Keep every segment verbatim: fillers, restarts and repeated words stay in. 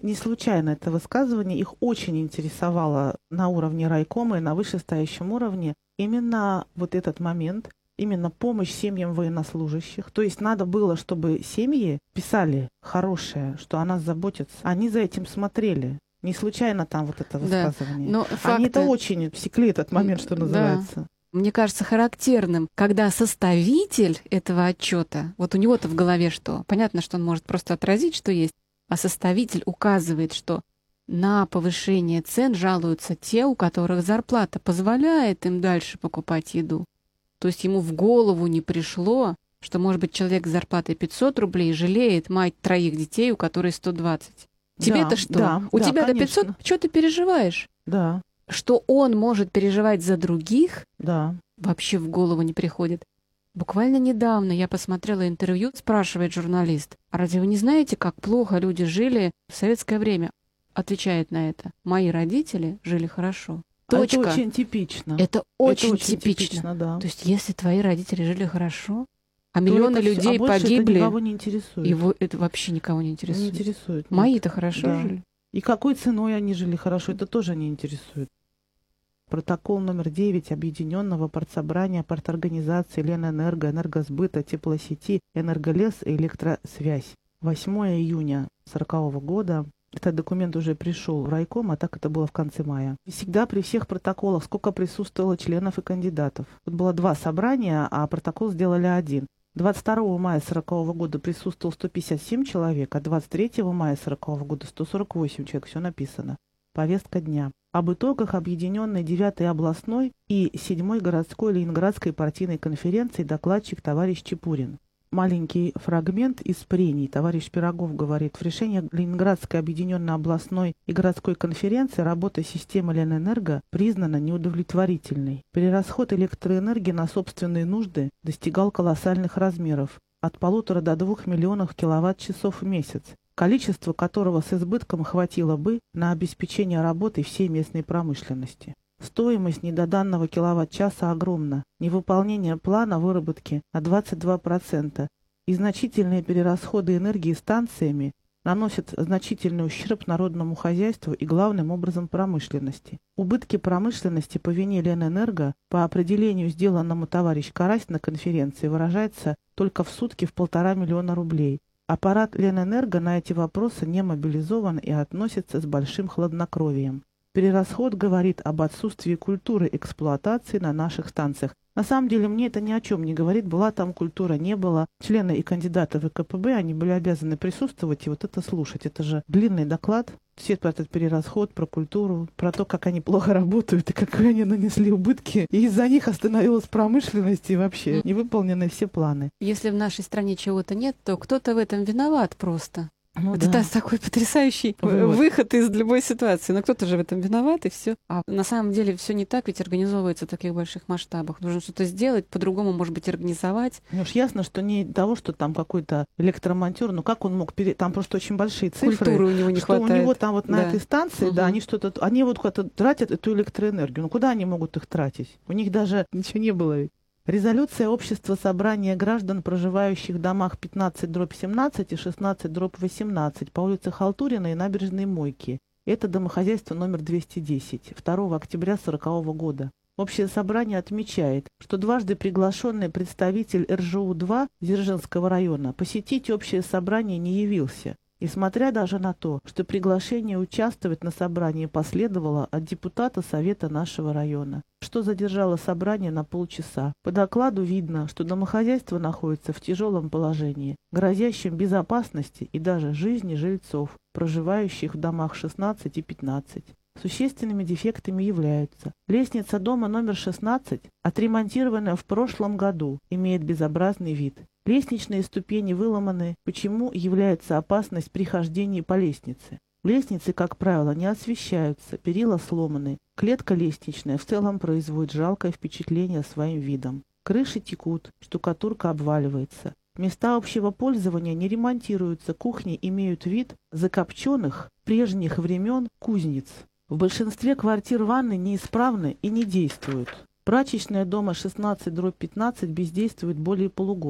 не случайно это высказывание. Их очень интересовало на уровне райкома и на вышестоящем уровне именно вот этот момент, именно помощь семьям военнослужащих. То есть надо было, чтобы семьи писали хорошее, что о нас заботятся. Они за этим смотрели. Не случайно там вот это высказывание. Да, но факты... Они это очень всекли, этот момент, что называется. Да. Мне кажется характерным, когда составитель этого отчета, вот у него-то в голове что? Понятно, что он может просто отразить, что есть, а составитель указывает, что на повышение цен жалуются те, у которых зарплата позволяет им дальше покупать еду. То есть ему в голову не пришло, что, может быть, человек с зарплатой пятьсот рублей жалеет мать троих детей, у которой сто двадцать. Тебе-то да, что? Да, у да, тебя конечно. до пятисот? Что ты переживаешь? Да. Что он может переживать за других, да. вообще в голову не приходит. Буквально недавно я посмотрела интервью, спрашивает журналист, а разве вы не знаете, как плохо люди жили в советское время? Отвечает на это: мои родители жили хорошо. Точка. Это очень типично. Это очень, это очень типично. типично, да. То есть если твои родители жили хорошо, а то миллионы это людей все, а погибли, это никого не интересует. Его это вообще никого не интересует. Не интересует. Мои-то хорошо да. жили. И какой ценой они жили хорошо, это тоже не интересует. Протокол номер девять Объединенного партсобрания парторганизации Ленэнерго, Энергосбыта, Теплосети, Энерголес и Электросвязь. восьмого июня сорокового года. Этот документ уже пришел в райком, а так это было в конце мая. И всегда при всех протоколах сколько присутствовало членов и кандидатов. Тут было два собрания, а протокол сделали один. двадцать второго мая сорокового года присутствовало сто пятьдесят семь человек, а двадцать третьего мая сорокового года сто сорок восемь человек. Все написано. Повестка дня. Об итогах объединенной девятой областной и седьмой городской Ленинградской партийной конференции докладчик товарищ Чепурин. Маленький фрагмент из прений. Товарищ Пирогов говорит: в решении Ленинградской объединенной областной и городской конференции работа системы Ленэнерго признана неудовлетворительной. Перерасход электроэнергии на собственные нужды достигал колоссальных размеров – от полутора до двух миллионов киловатт-часов в месяц, количество которого с избытком хватило бы на обеспечение работы всей местной промышленности. Стоимость недоданного киловатт-часа огромна, невыполнение плана выработки на двадцать два процента и значительные перерасходы энергии станциями наносят значительный ущерб народному хозяйству и главным образом промышленности. Убытки промышленности по вине Ленэнерго по определению, сделанному товарищ Карась на конференции, выражается только в сутки в полтора миллиона рублей. Аппарат Ленэнерго на эти вопросы не мобилизован и относится с большим хладнокровием. Перерасход говорит об отсутствии культуры эксплуатации на наших станциях. На самом деле мне это ни о чем не говорит. Была там культура, не было. Члены и кандидаты в ВКПБ, они были обязаны присутствовать и вот это слушать. Это же длинный доклад. Все про этот перерасход, про культуру, про то, как они плохо работают и какие они нанесли убытки. И из-за них остановилась промышленность и вообще не выполнены все планы. Если в нашей стране чего-то нет, то кто-то в этом виноват просто. Ну, это да. такой потрясающий Вывод. выход из любой ситуации. Но кто-то же в этом виноват, и все. А на самом деле все не так, ведь организовывается в таких больших масштабах. Нужно что-то сделать, по-другому, может быть, организовать. Ну уж ясно, что не того, что там какой-то электромонтер, ну как он мог пере... Там просто очень большие цифры. Культуры у него не что хватает. у него там вот на да. этой станции, угу. да, они что-то, они вот куда-то тратят эту электроэнергию. Ну куда они могут их тратить? У них даже ничего не было ведь. Резолюция Общества собрания граждан, проживающих в домах пятнадцать дробь семнадцать и шестнадцать дробь восемнадцать по улице Халтурина и набережной Мойки. Это домохозяйство номер двести десять, второго октября сорокового года. Общее собрание отмечает, что дважды приглашенный представитель эр жэ у два Дзержинского района посетить общее собрание не явился. И смотря даже на то, что приглашение участвовать на собрании последовало от депутата Совета нашего района, что задержало собрание на полчаса. По докладу видно, что домохозяйство находится в тяжелом положении, грозящем безопасности и даже жизни жильцов, проживающих в домах шестнадцать и пятнадцать. Существенными дефектами являются: лестница дома номер шестнадцать, отремонтированная в прошлом году, имеет безобразный вид. Лестничные ступени выломаны, почему является опасность при хождении по лестнице. Лестницы, как правило, не освещаются, перила сломаны. Клетка лестничная в целом производит жалкое впечатление своим видом. Крыши текут, штукатурка обваливается. Места общего пользования не ремонтируются, кухни имеют вид закопченных прежних времен кузниц. В большинстве квартир ванны неисправны и не действуют. Прачечная дома шестнадцать дробь пятнадцать бездействует более полугода.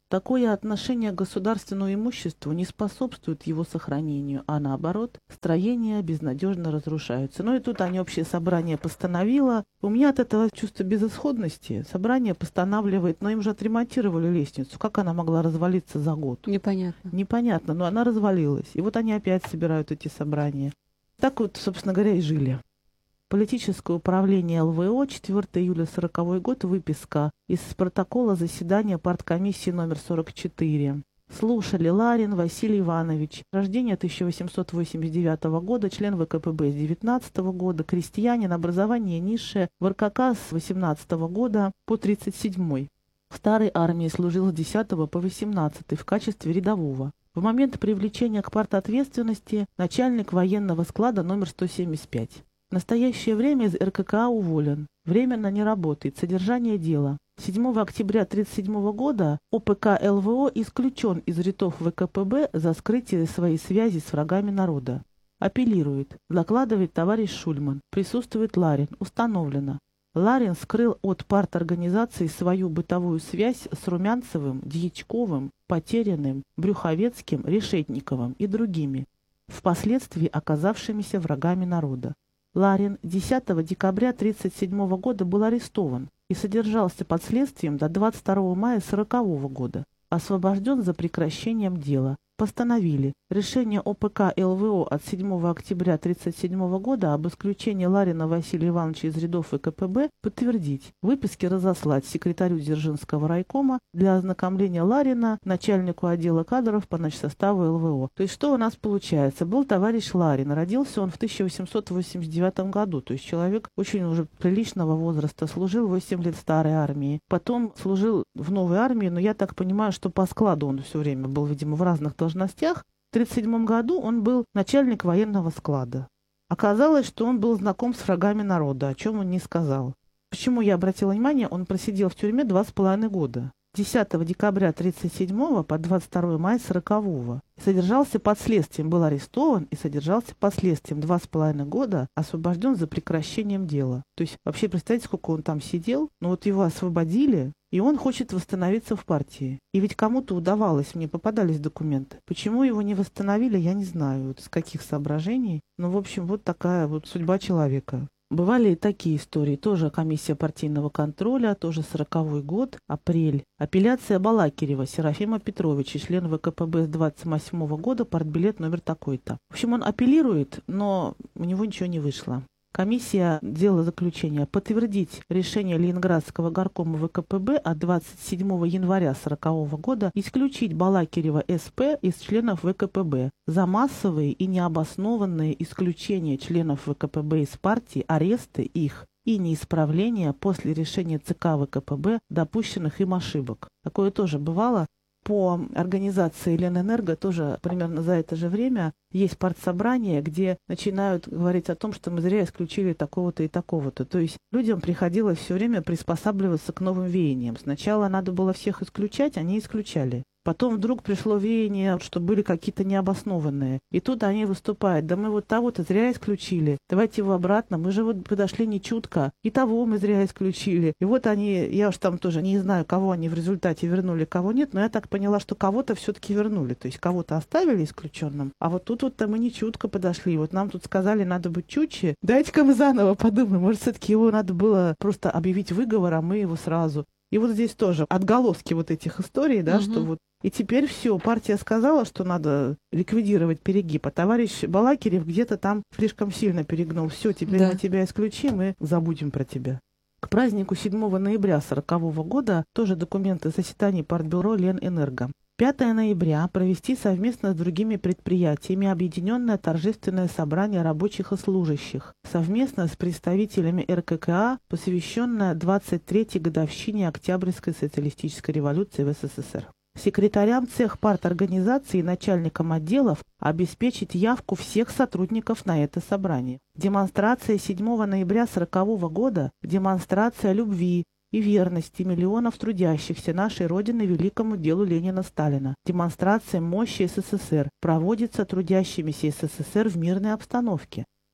Такое отношение к государственному имуществу не способствует его сохранению, а наоборот, строения безнадежно разрушаются. Ну и тут они общее собрание постановило. У меня от этого чувство безысходности. Собрание постанавливает, но им же отремонтировали лестницу. Как она могла развалиться за год? Непонятно. Непонятно, но она развалилась. И вот они опять собирают эти собрания. Так вот, собственно говоря, и жили. Политическое управление ЛВО, четвёртого июля сороковой год, выписка из протокола заседания парткомиссии номер сорок четыре. Слушали Ларин Василий Иванович, рождение тысяча восемьсот восемьдесят девятого года, член ВКПБ с девятнадцатого года, крестьянин, образование низшее, в РКК с восемнадцатого года по тридцать седьмой. В старой армии служил с десятого по восемнадцатый в качестве рядового. В момент привлечения к партответственности начальник военного склада номер сто семьдесят пять. В настоящее время из РККА уволен. Временно не работает. Содержание дела. седьмого октября тысяча девятьсот тридцать седьмого года ОПК ЛВО исключен из рядов ВКПБ за скрытие своей связи с врагами народа. Апеллирует. Докладывает товарищ Шульман. Присутствует Ларин. Установлено. Ларин скрыл от парторганизации свою бытовую связь с Румянцевым, Дьячковым, Потерянным, Брюховецким, Решетниковым и другими, впоследствии оказавшимися врагами народа. Ларин десятого декабря тысяча девятьсот тридцать седьмого года был арестован и содержался под следствием до двадцать второго мая сорокового года. Освобожден за прекращением дела. Постановили решение ОПК ЛВО от седьмого октября тысяча девятьсот тридцать седьмого года об исключении Ларина Василия Ивановича из рядов ВКПБ подтвердить, выписки разослать секретарю Дзержинского райкома для ознакомления Ларина начальнику отдела кадров по начсоставу ЛВО. То есть что у нас получается? Был товарищ Ларин, родился он в тысяча восемьсот восемьдесят девятом году, то есть человек очень уже приличного возраста, служил восемь лет в старой армии, потом служил в новой армии, но я так понимаю, что по складу он все время был, видимо, в разных должностях. В тысяча девятьсот тридцать седьмом году он был начальник военного склада. Оказалось, что он был знаком с врагами народа, о чем он не сказал. Почему я обратила внимание, он просидел в тюрьме два с половиной года. десятого декабря тридцать седьмого по двадцать второго мая сорокового. Содержался под следствием, был арестован и содержался под следствием два с половиной года, освобожден за прекращением дела. То есть вообще представьте, сколько он там сидел, но вот его освободили, и он хочет восстановиться в партии. И ведь кому-то удавалось, мне попадались документы. Почему его не восстановили, я не знаю, вот из каких соображений. Но, в общем, вот такая вот судьба человека. Бывали и такие истории. Тоже комиссия партийного контроля, тоже сороковой год, апрель. Апелляция Балакирева Серафима Петровича, член ВКПБ с двадцать восьмого года, партбилет номер такой-то. В общем, он апеллирует, но у него ничего не вышло. Комиссия делала заключение подтвердить решение Ленинградского горкома ВКПБ от двадцать седьмого января сорокового года исключить Балакирева СП из членов ВКПБ за массовые и необоснованные исключения членов ВКПБ из партии, аресты их и неисправления после решения ЦК ВКПБ допущенных им ошибок. Такое тоже бывало. По организации Ленэнерго тоже примерно за это же время есть партсобрание, где начинают говорить о том, что мы зря исключили такого-то и такого-то. То есть людям приходилось все время приспосабливаться к новым веяниям. Сначала надо было всех исключать, они исключали. Потом вдруг пришло веяние, что были какие-то необоснованные. И тут они выступают. Да мы вот того-то зря исключили. Давайте его обратно. Мы же вот подошли нечутко. И того мы зря исключили. И вот они, я уж там тоже не знаю, кого они в результате вернули, кого нет, но я так поняла, что кого-то все-таки вернули. То есть кого-то оставили исключенным. А вот тут вот мы нечутко подошли. Вот нам тут сказали, надо быть чутче. Дайте-ка мы заново подумаем. Может, все-таки его надо было просто объявить выговор, а мы его сразу. И вот здесь тоже отголоски вот этих историй, да, угу. Что вот. И теперь все, партия сказала, что надо ликвидировать перегиб, а товарищ Балакирев где-то там слишком сильно перегнул. Все, теперь да. Мы тебя исключим и забудем про тебя. К празднику седьмого ноября сорокового года тоже документы заседаний Партбюро Ленэнерго. пятого ноября провести совместно с другими предприятиями объединенное торжественное собрание рабочих и служащих, совместно с представителями РККА, посвященное двадцать третьей годовщине Октябрьской социалистической революции в СССР. Секретарям цех парторганизации и начальникам отделов обеспечить явку всех сотрудников на это собрание. Демонстрация седьмого ноября сорокового года – демонстрация любви и верности миллионов трудящихся нашей Родины великому делу Ленина-Сталина. Демонстрация мощи СССР проводится трудящимися СССР в мирной обстановке.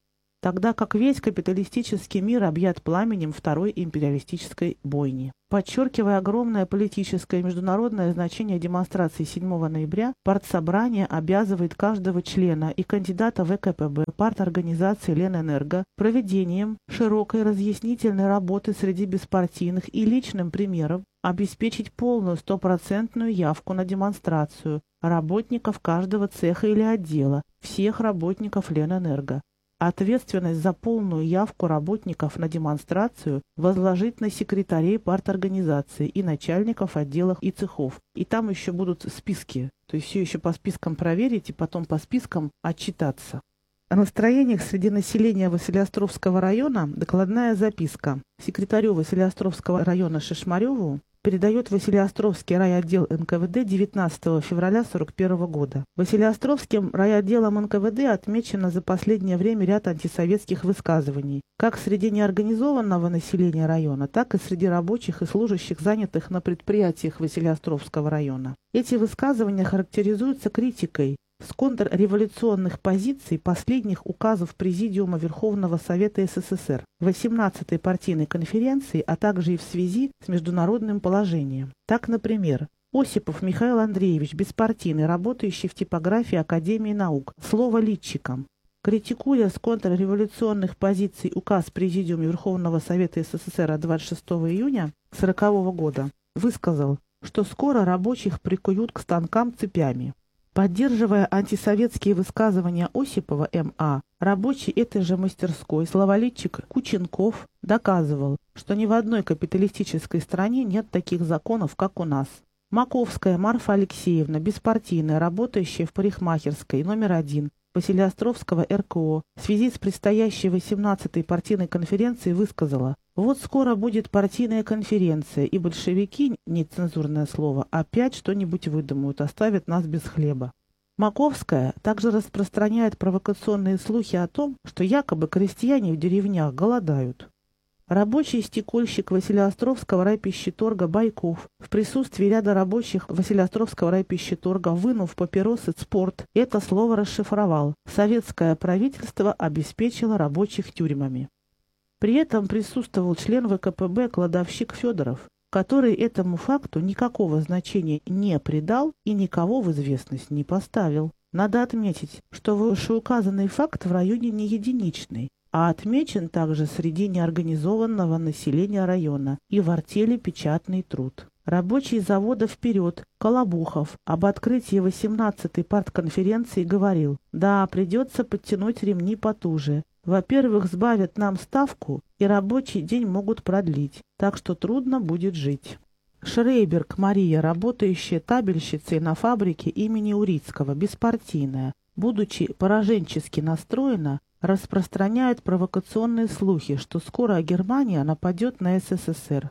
тогда как весь капиталистический мир объят пламенем второй империалистической бойни. Подчеркивая огромное политическое и международное значение демонстрации седьмого ноября, партсобрание обязывает каждого члена и кандидата в ВКПб парторганизации Ленэнерго проведением широкой разъяснительной работы среди беспартийных и личным примером обеспечить полную стопроцентную явку на демонстрацию работников каждого цеха или отдела, всех работников Ленэнерго. Ответственность за полную явку работников на демонстрацию возложить на секретарей парторганизации и начальников отделов и цехов. И там еще будут списки, то есть все еще по спискам проверить и потом по спискам отчитаться. О настроениях среди населения Василеостровского района докладная записка. Секретарю Василеостровского района Шишмареву передает Василеостровский райотдел эн ка вэ дэ девятнадцатого февраля сорок первого года. Василеостровским райотделом эн ка вэ дэ отмечено за последнее время ряд антисоветских высказываний, как среди неорганизованного населения района, так и среди рабочих и служащих, занятых на предприятиях Василеостровского района. Эти высказывания характеризуются критикой с контрреволюционных позиций последних указов Президиума Верховного Совета эс эс эс эр, восемнадцатой партийной конференции, а также и в связи с международным положением. Так, например, Осипов Михаил Андреевич, беспартийный, работающий в типографии Академии наук, слово литчиком, критикуя с контрреволюционных позиций указ Президиума Верховного Совета эс эс эс эр от двадцать шестого июня сорокового года, высказал, что скоро рабочих прикуют к станкам цепями. Поддерживая антисоветские высказывания Осипова эм а, рабочий этой же мастерской, словолитчик Кученков, доказывал, что ни в одной капиталистической стране нет таких законов, как у нас. Маковская Марфа Алексеевна, беспартийная, работающая в парикмахерской номер один Василеостровского эр ка о, в связи с предстоящей восемнадцатой партийной конференцией высказала: «Вот скоро будет партийная конференция, и большевики, нецензурное слово, опять что-нибудь выдумают, оставят нас без хлеба». Маковская также распространяет провокационные слухи о том, что якобы крестьяне в деревнях голодают. Рабочий стекольщик Василеостровского райпищеторга Байков в присутствии ряда рабочих Василеостровского райпищеторга, вынув папиросы «Спорт», это слово расшифровал: «Советское правительство обеспечило рабочих тюрьмами». При этом присутствовал член вэ ка пэ бэ кладовщик Федоров, который этому факту никакого значения не придал и никого в известность не поставил. Надо отметить, что вышеуказанный факт в районе не единичный, а отмечен также среди неорганизованного населения района и в артели «Печатный труд». Рабочий завода «Вперед» Колобухов об открытии восемнадцатой партконференции говорил: «Да, придется подтянуть ремни потуже. Во-первых, сбавят нам ставку и рабочий день могут продлить, так что трудно будет жить». Шрейберг Мария, работающая табельщицей на фабрике имени Урицкого, беспартийная, будучи пораженчески настроена, распространяет провокационные слухи, что скоро Германия нападет на эс эс эс эр,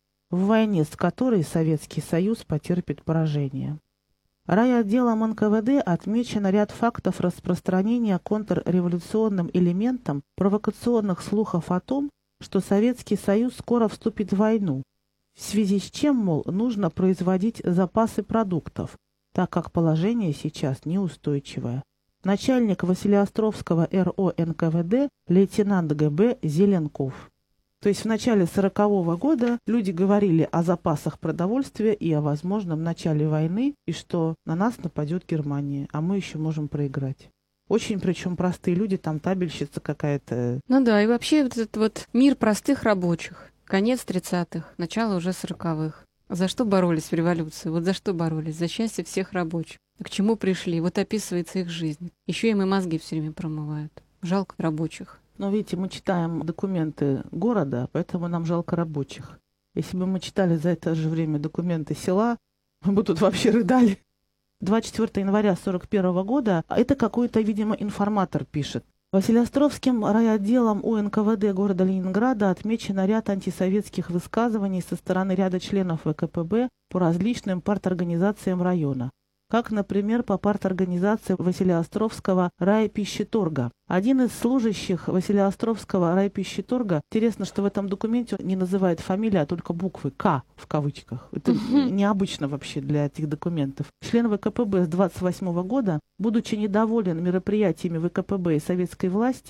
в войне с которой Советский Союз потерпит поражение. Райотделом эн ка вэ дэ отмечен ряд фактов распространения контрреволюционным элементом провокационных слухов о том, что Советский Союз скоро вступит в войну, в связи с чем, мол, нужно производить запасы продуктов, так как положение сейчас неустойчивое. Начальник Василеостровского эр о эн ка вэ дэ лейтенант гэ бэ Зеленков. То есть в начале сорокового года люди говорили о запасах продовольствия и о возможном начале войны, и что на нас нападет Германия, а мы еще можем проиграть. Очень причем простые люди, там табельщица какая-то. Ну да, и вообще вот этот вот мир простых рабочих, конец тридцатых, начало уже сороковых. За что боролись в революции? Вот за что боролись? За счастье всех рабочих. К чему пришли? Вот описывается их жизнь. Еще им и мозги все время промывают. Жалко рабочих. Но видите, мы читаем документы города, поэтому нам жалко рабочих. Если бы мы читали за это же время документы села, мы бы тут вообще рыдали. двадцать четвёртого января сорок первого года, это какой-то, видимо, информатор пишет. Василеостровским райотделом у эн ка вэ дэ города Ленинграда отмечено ряд антисоветских высказываний со стороны ряда членов вэ ка пэ бэ по различным парторганизациям района, как, например, по парторганизации Василеостровского райпищеторга. Один из служащих Василеостровского райпищеторга, интересно, что в этом документе он не называет фамилию, а только буквы «К» в кавычках. Это необычно вообще для этих документов. Член вэ ка пэ бэ с двадцать восьмого года, будучи недоволен мероприятиями вэ ка пэ бэ и советской власти,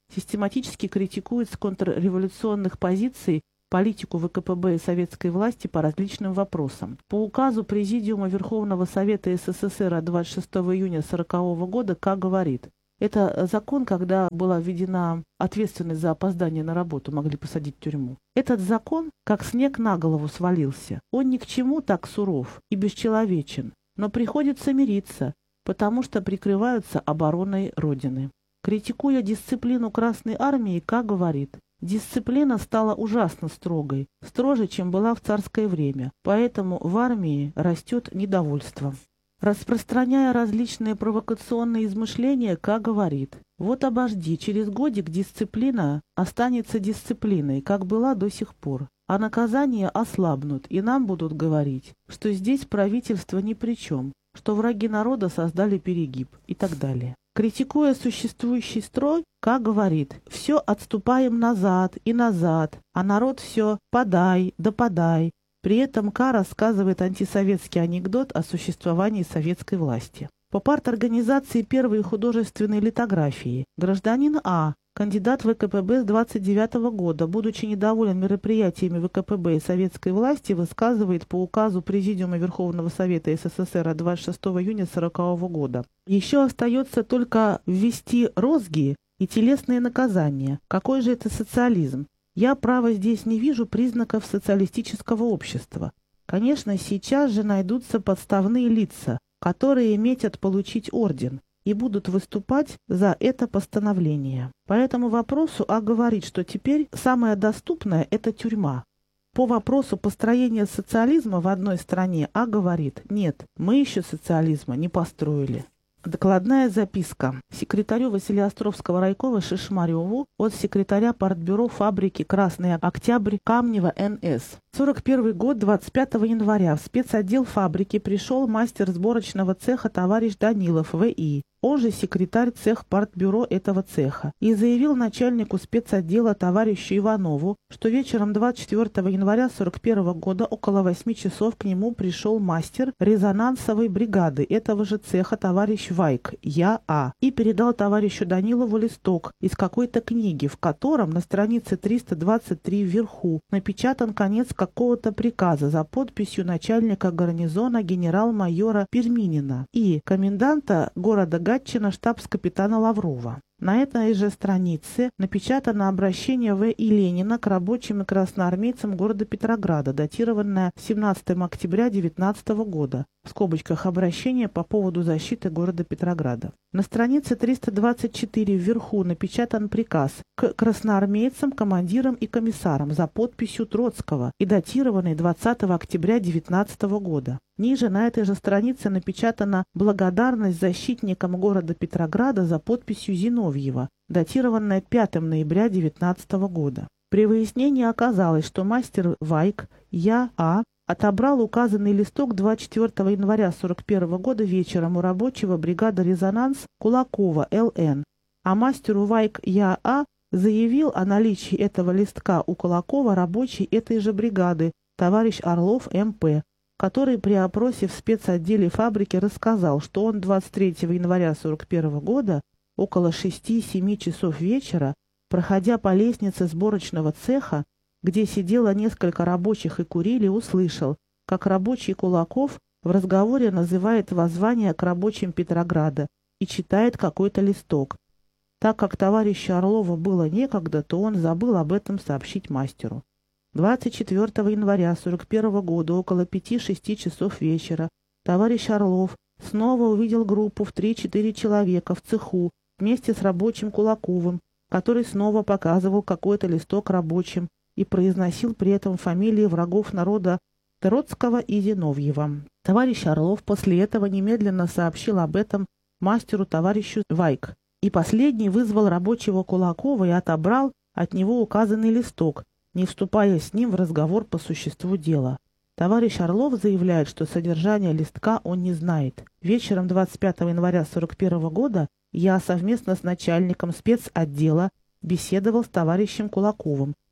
систематически критикует с контрреволюционных позиций политику ВКПБ и советской власти по различным вопросам. По указу Президиума Верховного Совета СССР от двадцать шестого июня сорокового года К говорит: это закон, когда была введена ответственность за опоздание на работу, могли посадить в тюрьму. Этот закон, как снег на голову свалился. Он ни к чему так суров и бесчеловечен, но приходится мириться, потому что прикрываются обороной Родины. Критикуя дисциплину Красной Армии, К говорит: дисциплина стала ужасно строгой, строже, чем была в царское время, поэтому в армии растет недовольство. Распространяя различные провокационные измышления, К говорит: вот обожди, через годик дисциплина останется дисциплиной, как была до сих пор, а наказания ослабнут, и нам будут говорить, что здесь правительство ни при чем, что враги народа создали перегиб и так далее. Критикуя существующий строй, К говорит: все отступаем назад и назад, а народ все подай да подай. При этом К рассказывает антисоветский анекдот о существовании советской власти. По парторганизации первой художественной литографии гражданин А, кандидат ВКПБ с двадцать девятого года, будучи недоволен мероприятиями ВКПБ и советской власти, высказывает по указу Президиума Верховного Совета СССР от двадцать шестого июня сорокового года: еще остается только ввести розги и телесные наказания. Какой же это социализм? Я, право, здесь не вижу признаков социалистического общества. Конечно, сейчас же найдутся подставные лица, которые метят получить орден и будут выступать за это постановление. По этому вопросу А говорит, что теперь самое доступное – это тюрьма. По вопросу построения социализма в одной стране А говорит: нет, мы еще социализма не построили. Докладная записка секретарю Василеостровского райкома Шишмареву от секретаря партбюро фабрики «Красный Октябрь» Камнева Н С сорок первый год, двадцать пятого января в спецотдел фабрики пришел мастер сборочного цеха товарищ Данилов В И, он же секретарь цех партбюро этого цеха, и заявил начальнику спецотдела товарищу Иванову, что вечером двадцать четвёртого января сорок первого года около восьми часов к нему пришел мастер резонансовой бригады этого же цеха товарищ Вайк, Я А, и передал товарищу Данилову листок из какой-то книги, в котором на странице триста двадцать три вверху напечатан конец какого-то приказа за подписью начальника гарнизона генерал-майора Перминина и коменданта города Гатчина штабс-капитана Лаврова. На этой же странице напечатано обращение В. И. Ленина к рабочим и красноармейцам города Петрограда, датированное семнадцатого октября девятнадцатого года, в скобочках обращение по поводу защиты города Петрограда. На странице триста двадцать четыре вверху напечатан приказ к красноармейцам, командирам и комиссарам за подписью Троцкого и датированный двадцатого октября девятнадцатого года. Ниже на этой же странице напечатана благодарность защитникам города Петрограда за подписью Зиновьева, датированная пятого ноября девятнадцатого года. При выяснении оказалось, что мастер Вайк, Я А, отобрал указанный листок двадцать четвёртого января сорок первого года вечером у рабочего бригады «Резонанс» Кулакова Л Н, а мастеру Вайк Я А заявил о наличии этого листка у Кулакова рабочий этой же бригады товарищ Орлов М П, который при опросе в спецотделе фабрики рассказал, что он двадцать третьего января сорок первого года около шести-семи часов вечера, проходя по лестнице сборочного цеха, где сидело несколько рабочих и курили, услышал, как рабочий Кулаков в разговоре называет воззвание к рабочим Петрограда и читает какой-то листок. Так как товарищу Орлову было некогда, то он забыл об этом сообщить мастеру. двадцать четвёртого января сорок первого года около пяти-шести часов вечера товарищ Орлов снова увидел группу в три-четыре человека в цеху вместе с рабочим Кулаковым, который снова показывал какой-то листок рабочим и произносил при этом фамилии врагов народа Троцкого и Зиновьева. Товарищ Орлов после этого немедленно сообщил об этом мастеру товарищу Вайк, и последний вызвал рабочего Кулакова и отобрал от него указанный листок, не вступая с ним в разговор по существу дела. Товарищ Орлов заявляет, что содержание листка он не знает. Вечером двадцать пятого января сорок первого года я совместно с начальником спецотдела беседовал с товарищем Кулаковым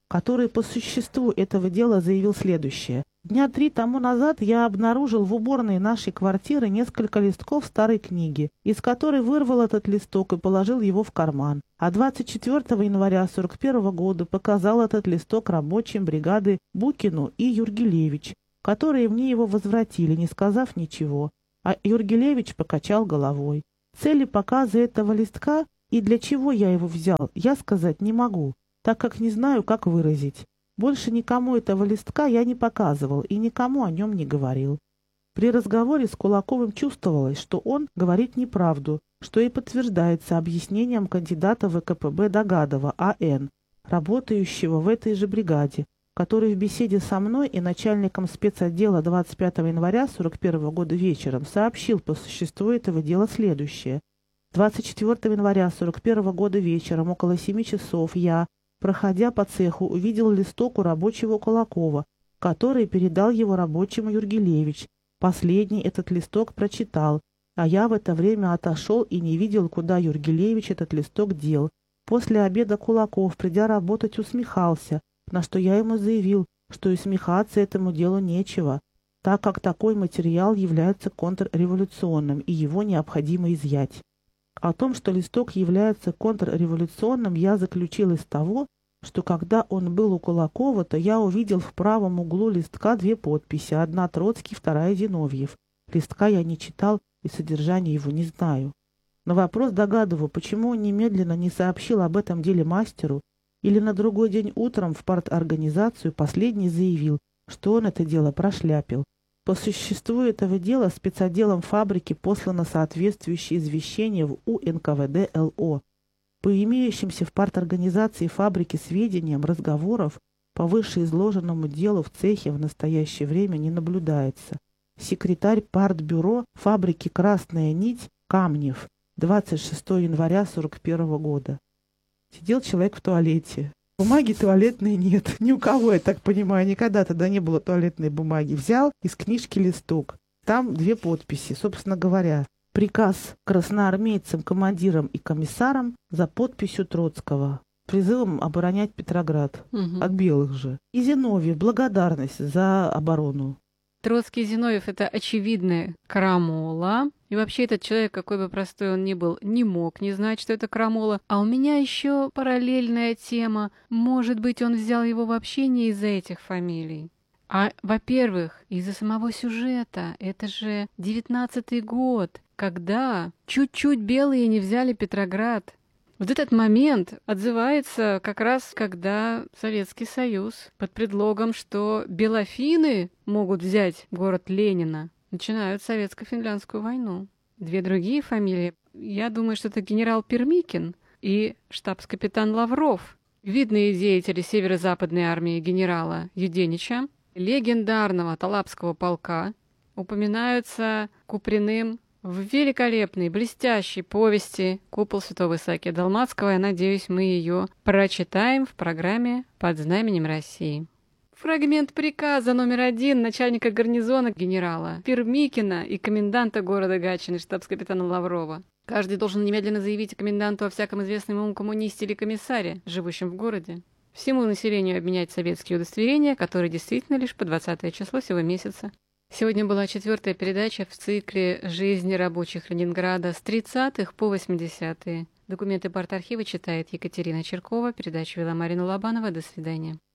который по существу этого дела заявил следующее. Дня три тому назад я обнаружил в уборной нашей квартиры несколько листков старой книги, из которой вырвал этот листок и положил его в карман. А двадцать четвёртого января сорок первого года показал этот листок рабочим бригады Букину и Юргелевич, которые мне его возвратили, не сказав ничего. А Юргелевич покачал головой. Цели показа этого листка и для чего я его взял, я сказать не могу, так как не знаю, как выразить. Больше никому этого листка я не показывал и никому о нем не говорил. При разговоре с Кулаковым чувствовалось, что он говорит неправду, что и подтверждается объяснением кандидата в вэ ка пэ бэ Догадова А Н, работающего в этой же бригаде, который в беседе со мной и начальником спецотдела двадцать пятого января сорок первого года вечером сообщил по существу этого дела следующее. двадцать четвёртого января сорок первого года вечером около семи часов я, проходя по цеху, увидел листок у рабочего Кулакова, который передал его рабочему Юргелевич. Последний этот листок прочитал, а я в это время отошел и не видел, куда Юргелевич этот листок дел. После обеда Кулаков, придя работать, усмехался, на что я ему заявил, что и смехаться этому делу нечего, так как такой материал является контрреволюционным и его необходимо изъять. О том, что листок является контрреволюционным, я заключил из того, что когда он был у Кулакова, то я увидел в правом углу листка две подписи, одна Троцкий, вторая Зиновьев. Листка я не читал и содержание его не знаю. На вопрос Догадову, почему он немедленно не сообщил об этом деле мастеру, или на другой день утром в парторганизацию, последний заявил, что он это дело прошляпил. По существу этого дела спецотделом фабрики послано соответствующее извещение в У Н К В Д Л О. По имеющимся в парторганизации фабрики сведениям, разговоров по вышеизложенному делу в цехе в настоящее время не наблюдается. Секретарь партбюро фабрики «Красная нить» Камнев, двадцать шестого января сорок первого года. Сидел человек в туалете. Бумаги туалетной нет. Ни у кого, я так понимаю, никогда тогда не было туалетной бумаги. Взял из книжки листок. Там две подписи. Собственно говоря, приказ красноармейцам, командирам и комиссарам за подписью Троцкого. Призывом оборонять Петроград. Угу. От белых же. И Зиновьев. Благодарность за оборону. Троцкий и Зиновьев — это очевидная крамола. И вообще этот человек, какой бы простой он ни был, не мог не знать, что это крамола. А у меня еще параллельная тема. Может быть, он взял его вообще не из-за этих фамилий. А, во-первых, из-за самого сюжета. Это же девятнадцатый год, когда чуть-чуть белые не взяли Петроград. Вот этот момент отзывается как раз, когда Советский Союз под предлогом, что белофины могут взять город Ленина, начинают советско-финляндскую войну. Две другие фамилии. Я думаю, что это генерал Пермикин и штабс-капитан Лавров, видные деятели северо-западной армии генерала Юденича, легендарного Талапского полка, упоминаются Куприным в великолепной, блестящей повести «Купол святого Исаакия Далмацкого». Я надеюсь, мы ее прочитаем в программе «Под знаменем России». Фрагмент приказа номер один начальника гарнизона генерала Пермикина и коменданта города Гатчины, штабс-капитана Лаврова. Каждый должен немедленно заявить коменданту о всяком известном ему коммунисте или комиссаре, живущем в городе. Всему населению обменять советские удостоверения, которые действительно лишь по двадцатое число сего месяца. Сегодня была четвертая передача в цикле «Жизнь рабочих Ленинграда» с тридцатых по восьмидесятые. Документы партархива читает Екатерина Черкова. Передачу вела Марина Лобанова. До свидания.